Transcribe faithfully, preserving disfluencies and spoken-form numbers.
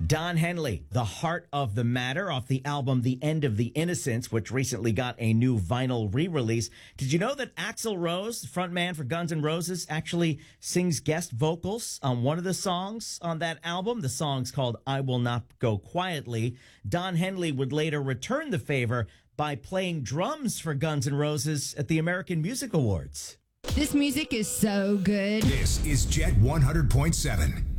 Don Henley, The Heart of the Matter, off the album The End of the Innocents, which recently got a new vinyl re-release. Did you know that Axl Rose, frontman for Guns N' Roses, actually sings guest vocals on one of the songs on that album? The song's called I Will Not Go Quietly. Don Henley would later return the favor by playing drums for Guns N' Roses at the American Music Awards. This music is so good. This is Jet one hundred point seven.